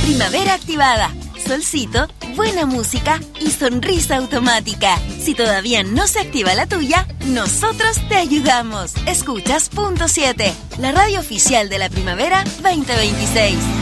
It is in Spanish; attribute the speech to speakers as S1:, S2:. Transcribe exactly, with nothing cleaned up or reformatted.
S1: Primavera activada, solcito, buena música y sonrisa automática. Si todavía no se activa la tuya, nosotros te ayudamos. Escuchas Punto siete, la radio oficial de la Primavera veinte veintiséis.